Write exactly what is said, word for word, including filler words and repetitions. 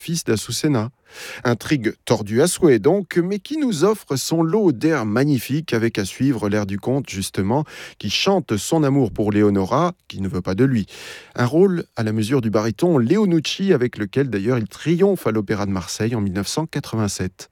fils d'Azucena. Intrigue tordue à souhait donc, mais qui nous offre son lot d'airs magnifiques avec à suivre l'air du comte justement, qui chante son amour pour Leonora, qui ne veut pas de lui. Un rôle à la mesure du baryton Léo Nucci avec lequel d'ailleurs il triomphe à l'Opéra de Marseille en mille neuf cent quatre-vingt-sept.